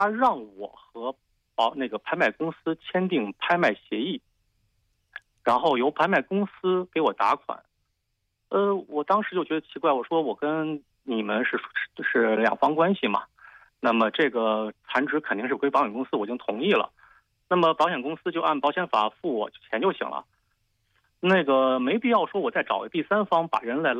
他让我和那个拍卖公司签订拍卖协议，然后由拍卖公司给我打款。我当时就觉得奇怪，我说我跟你们是两方关系嘛，那么这个残值肯定是归保险公司，我已经同意了，那么保险公司就按保险法付我钱就行了，那个没必要说我再找第三方把人来